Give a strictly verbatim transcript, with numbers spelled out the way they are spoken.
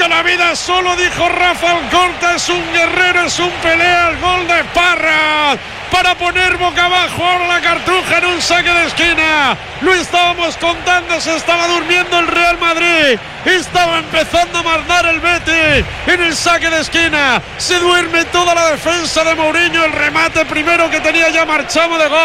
que la vida solo, dijo Rafa Alcorta, es un guerrero, es un pelea, el gol de Parra para poner boca abajo ahora la Cartuja en un saque de esquina. Lo estábamos contando, se estaba durmiendo el Real Madrid, estaba empezando a mandar el Betis en el saque de esquina, se duerme toda la defensa de Mourinho, el remate primero que tenía ya marchado de gol.